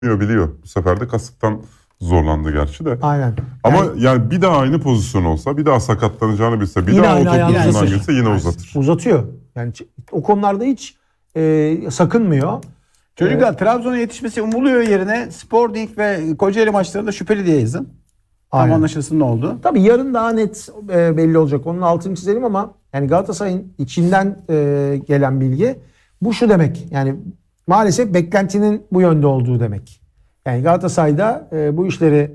biliyor. Bu sefer de kasıktan zorlandı gerçi de. Aynen. Ama yani bir daha aynı pozisyon olsa, bir daha sakatlanacağını bilse, bir Yine daha o aynı top ayağını ucundan uzatır. girse yine uzatır. Uzatıyor. Yani o konularda hiç sakınmıyor. Çocuklar Trabzon'a yetişmesi umuluyor yerine Sporting ve Kocaeli maçlarında şüpheli diye yazın. Tam Aynen. anlaşılsın ne oldu. Tabii yarın daha net belli olacak. Onun altını çizelim ama yani Galatasaray'ın içinden gelen bilgi bu şu demek. Yani maalesef beklentinin bu yönde olduğu demek. Yani Galatasaray'da bu işleri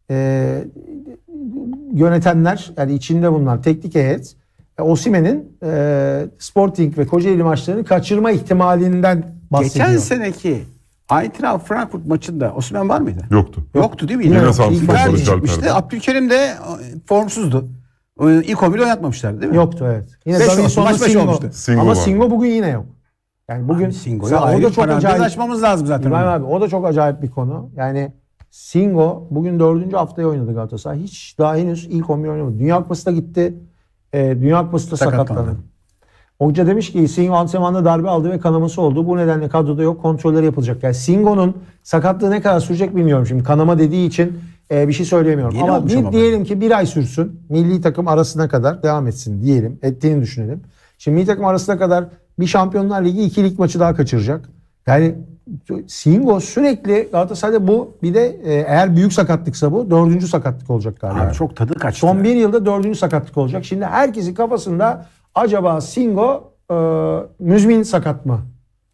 yönetenler, yani içinde bulunan teknik heyet Osimhen'in Sporting ve Kocaeli maçlarını kaçırma ihtimalinden bahsediyor. Geçen seneki Eintracht Frankfurt maçında Osimhen var mıydı? Yoktu. Yoktu değil mi? Yine Yani Samsun Icardi Barış çıkmıştı. Alper'de. Abdülkerim de formsuzdu. İlk 11'i oynatmamışlar değil mi? Yoktu, evet. Yine Beş Davinson'la olmuş, maç beş Singo. olmuştu. Singo Ama var. Singo bugün yine yok. Yani bugün Singo'yu o ayrı da çok parantez acayip. açmamız lazım zaten. İbrahim abi, o da çok acayip bir konu. Yani Singo bugün 4. haftaya oynadı Galatasaray. Hiç daha henüz ilk 11 oynamadı. Dünya Kupası'na gitti. Dünya Kupası'nda sakatlandı. Hoca demiş ki Singo antrenmanda darbe aldı ve kanaması oldu. Bu nedenle kadroda yok. Kontrolleri yapılacak. Yani Singo'nun sakatlığı ne kadar sürecek bilmiyorum şimdi. Kanama dediği için bir şey söyleyemiyorum. Yeni olmuş ama Diyelim ki bir ay sürsün. Milli takım arasına kadar devam etsin diyelim. Ettiğini düşünelim. Şimdi milli takım arasına kadar bir Şampiyonlar Ligi 2 lig maçı daha kaçıracak. Yani Singo sürekli Galatasaray'da bu, bir de eğer büyük sakatlıksa bu 4. sakatlık olacak galiba. Abi çok tadı kaçtı. Son bir yılda 4. sakatlık olacak. Şimdi herkesin kafasında acaba Singo müzmin sakat mı?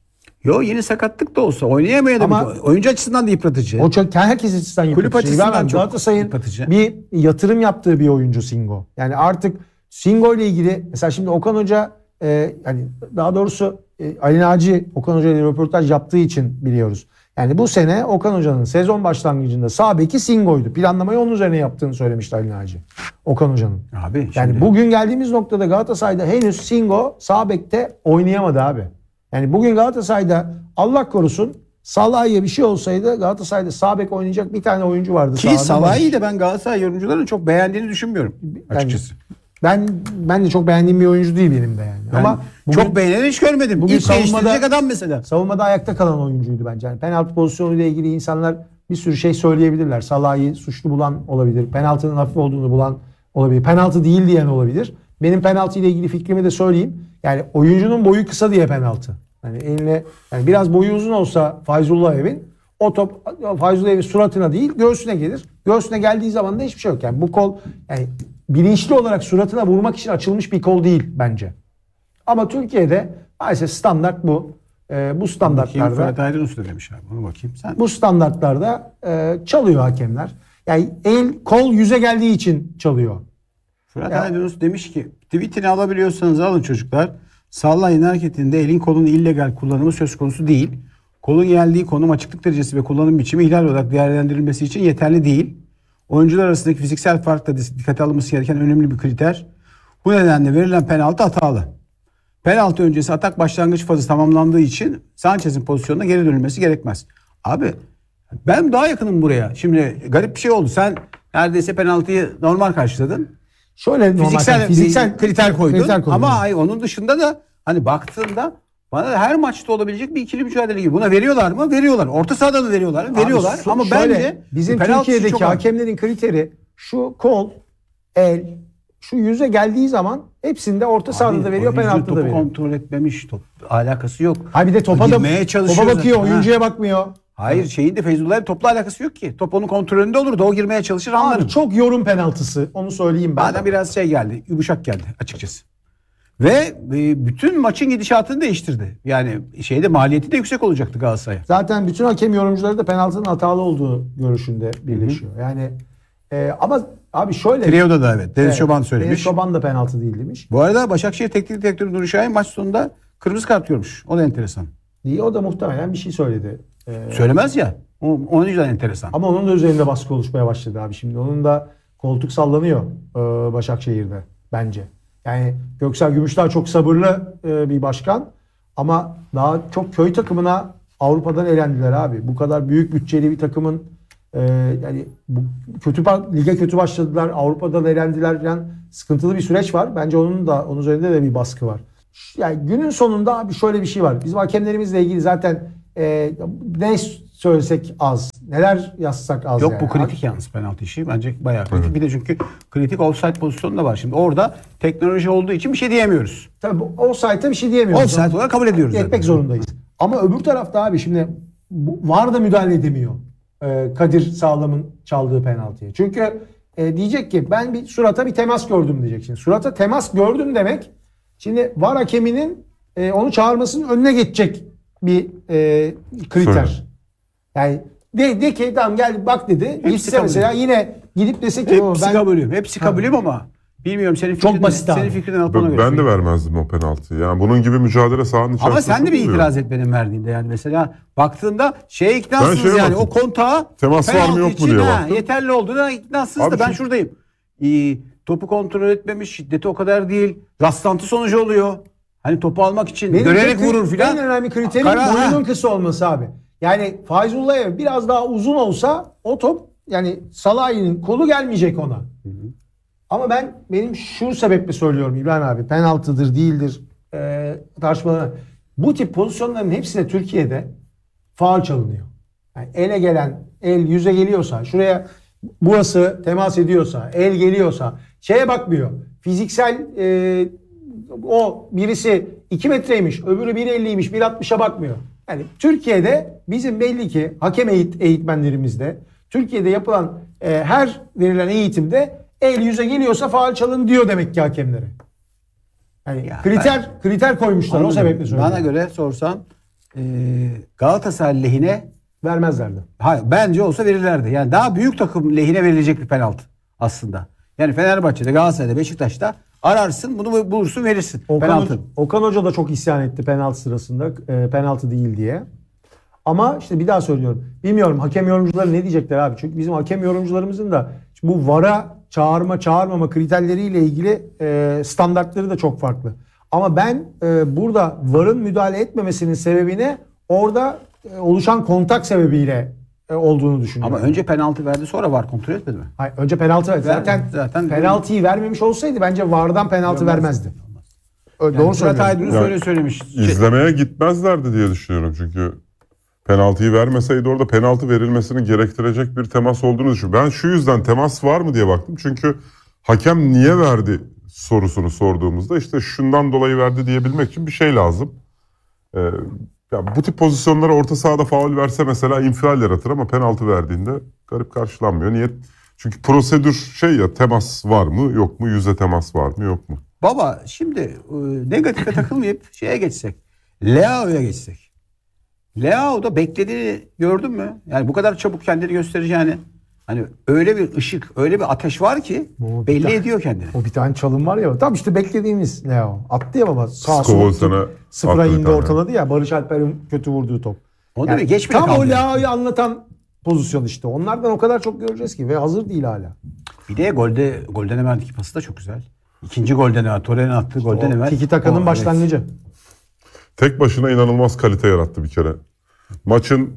Yo, yeni sakatlık da olsa oynayamayabilir. Ama Oyuncu açısından da yıpratıcı. O çok, herkes açısından yıpratıcı. Kulüp açısından Ben çok Galatasaray'ın yıpratıcı. bir yatırım yaptığı bir oyuncu Singo. Yani artık Singo ile ilgili mesela şimdi Okan Hoca yani daha doğrusu Ali Naci Okan Hoca ile röportaj yaptığı için biliyoruz. Yani bu sene Okan Hoca'nın sezon başlangıcında sağ beki Singo'ydu. Planlamayı onun üzerine yaptığını söylemişti Ali Naci. Okan Hoca'nın. Abi Yani şimdi bugün geldiğimiz noktada Galatasaray'da henüz Singo sağ bekte oynayamadı abi. Yani bugün Galatasaray'da Allah korusun Salah'a bir şey olsaydı Galatasaray'da sağ bek oynayacak bir tane oyuncu vardı. ki Salah'ı da ben Galatasaray yorumcularının çok beğendiğini düşünmüyorum açıkçası. Ben de çok beğendiğim bir oyuncu değil benim de yani. Ben Ama bugün, çok beğeneni hiç görmedim. bugün İlk değiştirecek adam mesela. savunmada ayakta kalan oyuncuydu bence. Yani penaltı pozisyonuyla ilgili insanlar bir sürü şey söyleyebilirler. Salah'ı suçlu bulan olabilir. Penaltının hafif olduğunu bulan olabilir. Penaltı değil diyen olabilir. Benim penaltı ile ilgili fikrimi de söyleyeyim. Yani oyuncunun boyu kısa diye penaltı. Yani eline yani biraz boyu uzun olsa Fayzullah Evin, o top Fayzullah Evin suratına değil göğsüne gelir. Göğsüne geldiği zaman da hiçbir şey yok. Yani bu kol yani bilinçli olarak suratına vurmak için açılmış bir kol değil bence. Ama Türkiye'de maalesef standart bu. Bu standartlarda Fırat Aydınus da demiş abi. Ona bakayım sen. bu standartlarda çalıyor hakemler. Yani kol yüze geldiği için çalıyor. Fırat Aydınus demiş ki tweetini alabiliyorsanız alın çocuklar. Sallayın hareketinde elin kolun illegal kullanımı söz konusu değil. Kolun geldiği konum, açıklık derecesi ve kullanım biçimi ihlal olarak değerlendirilmesi için yeterli değil. Oyuncular arasındaki fiziksel fark da dikkate alınması gereken önemli bir kriter. Bu nedenle verilen penaltı hatalı. Penaltı öncesi atak başlangıç fazı tamamlandığı için Sanchez'in pozisyonuna geri dönülmesi gerekmez. Abi ben daha yakınım buraya. Şimdi garip bir şey oldu. Sen neredeyse penaltıyı normal karşıladın. Şöyle Fiziksel kriter koydun. koydum. Ama onun dışında da hani baktığında bana da her maçta olabilecek bir ikili mücadele gibi. Buna veriyorlar mı? Veriyorlar. Orta sahada mı veriyorlar mı? Veriyorlar. Ama şöyle, bence bizim penaltısı Türkiye'deki çok ağır. hakemlerin kriteri şu kol, el, şu yüze geldiği zaman hepsinde orta sahada da veriyor, Oyuncu penaltı da topu veriyor. kontrol etmemiş. Alakası yok. Ha bir de Girmeye çalışıyor topa bakıyor, zaten. oyuncuya bakmıyor. Hayır şeyin de Feyzullah'ın topla alakası yok ki. Top onun kontrolünde olur da o girmeye çalışır anlarım. Abi çok yorum penaltısı, onu söyleyeyim ben. Bana biraz şey geldi. Yumuşak geldi açıkçası. Ve bütün maçın gidişatını değiştirdi. Yani maliyeti de yüksek olacaktı Galatasaray'a. Zaten bütün hakem yorumcuları da penaltının hatalı olduğu görüşünde birleşiyor. Yani ama abi şöyle. Trio'da da evet. Deniz Çoban söylemiş. Deniz Çoban da penaltı değil demiş. Bu arada Başakşehir Teknik Direktörü Nuri Şahin maç sonunda kırmızı kart görmüş. O da enteresan. O da muhtemelen bir şey söyledi. Söylemez ya. Onun yüzden enteresan. Ama onun da üzerinde baskı oluşmaya başladı abi. Şimdi onun da koltuk sallanıyor Başakşehir'de bence. Yani Göksel Gümüşdağ çok sabırlı bir başkan ama daha çok köy takımına Avrupa'dan elendiler abi. Bu kadar büyük bütçeli bir takımın yani lige kötü başladılar. Avrupa'dan elendiler falan, sıkıntılı bir süreç var. Bence onun üzerinde de bir baskı var. Yani günün sonunda abi şöyle bir şey var. Bizim hakemlerimizle ilgili zaten ne söylesek az. Neler yazsak az Yok yani. bu kritik yalnız penaltı işi. Bence bayağı kritik. Bir de çünkü kritik offside pozisyonu da var. Şimdi orada teknoloji olduğu için bir şey diyemiyoruz. Tabii offside'a bir şey diyemiyoruz. Offside olarak kabul ediyoruz. Etmek zaten. zorundayız. Ama öbür tarafta abi şimdi VAR da müdahale edemiyor. Kadir Sağlam'ın çaldığı penaltıya. Çünkü diyecek ki ben bir surata bir temas gördüm diyecek. Şimdi surata temas gördüm demek şimdi VAR hakeminin onu çağırmasının önüne geçecek bir kriter. Söyle. Yani de ki tamam gel bak dedi. Gitse kabul mesela yine gidip dese ki Hepsi kabulüm. Hepsi kabulüm ama bilmiyorum senin Çok fikrin, basit abi. senin fikrinden alıp ona göre. Ben de vermezdim o penaltıyı. Yani bunun gibi mücadele sahanın içerisinde. Ama sen de bir oluyor. itiraz et benim verdiğinde yani mesela baktığında şeye iknasınız Ben şeye yani baktım. o kontağa Temas var mı penaltı yok mu için, diye ha, baktım. yeterli olduğuna iknasınız Abi da ben şimdi- şuradayım. Topu kontrol etmemiş, şiddeti o kadar değil. Rastlantı sonucu oluyor. Hani topu almak için dönerek vurur filan. En önemli kriterin Kara- boyunun kısa olması abi. Yani Fayzullah'a biraz daha uzun olsa o top yani Salahi'nin kolu gelmeyecek ona. Ama benim şu sebeple söylüyorum İbrahim abi. Penaltıdır değildir tartışmalar. Bu tip pozisyonların hepsine Türkiye'de faul çalınıyor. Yani ele gelen el yüze geliyorsa şuraya burası temas ediyorsa el geliyorsa şeye bakmıyor. Fiziksel o birisi 2 metreymiş öbürü 1.50'ymiş 1.60'a bakmıyor. Yani Türkiye'de bizim belli ki hakem eğitmenlerimizde Türkiye'de yapılan her verilen eğitimde el yüze geliyorsa faul çalın diyor demek ki hakemlere. Yani Ya kriter koymuşlar o Anladım. sebeple söylüyorum. Bana göre sorsan Galatasaray lehine Vermezlerdi. hayır, bence olsa verirlerdi. Yani daha büyük takım lehine verilecek bir penaltı aslında. Yani Fenerbahçe'de, Galatasaray'da, Beşiktaş'ta ararsın bunu bulursun verirsin. Penaltı. Okan Hoca da çok isyan etti penaltı sırasında. Penaltı değil diye. Ama işte bir daha söylüyorum. Bilmiyorum hakem yorumcuları ne diyecekler abi. Çünkü bizim hakem yorumcularımızın da bu VAR'a çağırmama kriterleriyle ilgili standartları da çok farklı. Ama ben burada VAR'ın müdahale etmemesinin sebebine orada oluşan kontak sebebiyle olduğunu düşünüyorum. Ama önce penaltı verdi sonra var kontrol etmedi mi? Hayır, önce penaltı verdi. Zaten penaltıyı vermemiş olsaydı bence VAR'dan penaltı vermezdi. Doğru Murat söylüyorsun. Aydın'ın Yani söyle söylemiş. İzlemeye gitmezlerdi diye düşünüyorum çünkü penaltıyı vermeseydi orada penaltı verilmesini gerektirecek bir temas olduğunu düşünüyorum. Ben şu yüzden temas var mı diye baktım. Çünkü hakem niye verdi sorusunu sorduğumuzda işte şundan dolayı verdi diyebilmek için bir şey lazım. Ya bu tip pozisyonlara orta sahada faul verse mesela infial yaratır ama penaltı verdiğinde garip karşılanmıyor. Niye? Çünkü prosedür temas var mı yok mu, yüze temas var mı yok mu? Baba şimdi negatife takılmayıp şeye geçsek. Leao'ya geçsek. Leao'da beklediğini gördün mü? Yani bu kadar çabuk kendini göstereceğini. Hani öyle bir ışık, öyle bir ateş var ki belli ediyor kendini. O bir tane çalım var ya. Tam işte beklediğimiz Leo. Attı ya baba. Sağa Skol sola sana sıfıra attı bir indi tane. ortaladı ya. Barış Alper'in kötü vurduğu top. O da geç bile tam o kaldı. Leo'yu anlatan pozisyon işte. Onlardan o kadar çok göreceğiz ki ve hazır değil hala. Bir de Golden Emer'deki pası da çok güzel. İkinci Golden Emer, Torreira'nın attığı Golden Emer. Tiki Taka'nın Evet. başlangıcı. Tek başına inanılmaz kalite yarattı bir kere. Maçın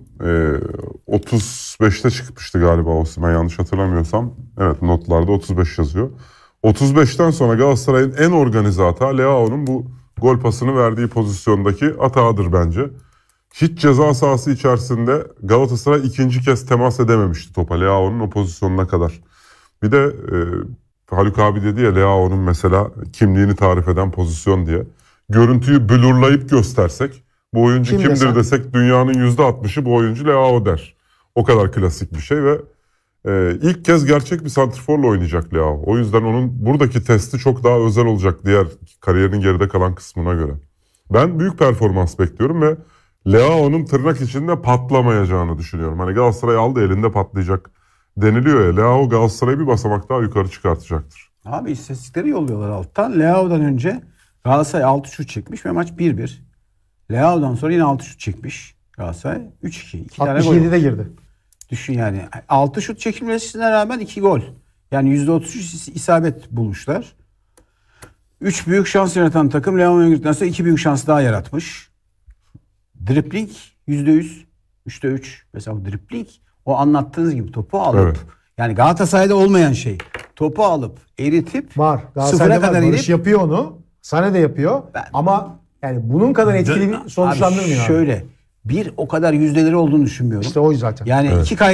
35'te çıkmıştı galiba Osimhen yanlış hatırlamıyorsam. Evet notlarda 35 yazıyor. 35'ten sonra Galatasaray'ın en organize hata Leao'nun bu gol pasını verdiği pozisyondaki hatağıdır bence. Hiç ceza sahası içerisinde Galatasaray ikinci kez temas edememişti topa Leao'nun o pozisyonuna kadar. Bir de Haluk abi dedi ya Leao'nun mesela kimliğini tarif eden pozisyon diye. Görüntüyü blurlayıp göstersek bu oyuncu Kim kimdir desen? desek dünyanın %60'ı bu oyuncu Leao der. O kadar klasik bir şey ve ilk kez gerçek bir santrforla oynayacak Leao. O yüzden onun buradaki testi çok daha özel olacak diğer kariyerinin geride kalan kısmına göre. Ben büyük performans bekliyorum ve Leao'nun tırnak içinde patlamayacağını düşünüyorum. Hani Galatasaray aldı elinde patlayacak deniliyor ya. Leao Galatasaray'ı bir basamak daha yukarı çıkartacaktır. Abi istatistikleri yolluyorlar alttan. Leao'dan önce Galatasaray 6 şut çekmiş ve maç 1-1. Leao'dan sonra yine 6 şut çekmiş Galatasaray. 3-2. 2 tane gol. 67'de girdi. Düşün yani. 6 şut çekilmesine rağmen 2 gol. Yani %33 isabet bulmuşlar. 3 büyük şans yaratan takım Leao'ya girdikten sonra 2 büyük şans daha yaratmış. Dribbling %100. 3'te 3. Mesela o dribbling o anlattığınız gibi topu alıp Evet. yani Galatasaray'da olmayan şey. Topu alıp eritip Var. sıfıra Galatasaray'da kadar var. Barış inip yapıyor onu. Sane de yapıyor. Ama yani bunun kadar etkili bir sonuçlandırmıyor. Abi abi. şöyle bir o kadar yüzdeleri olduğunu düşünmüyorum. İşte o zaten. Yani Evet. iki